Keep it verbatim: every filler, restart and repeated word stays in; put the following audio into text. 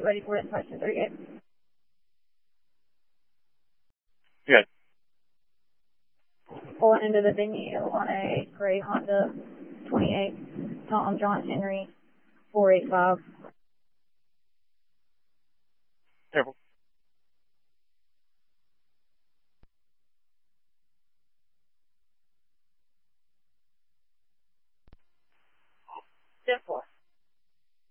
eight, ready for it, five two three eight. Good. Pulling into the venue on a gray Honda twenty-eight, Tom John Henry four eight five. Careful.